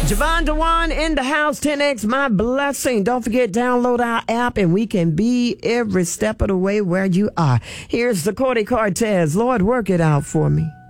Javon Dewan in the house, 10X, my blessing. Don't forget, download our app and we can be every step of the way where you are. Here's the Cordy Cortez. Lord, work it out for me.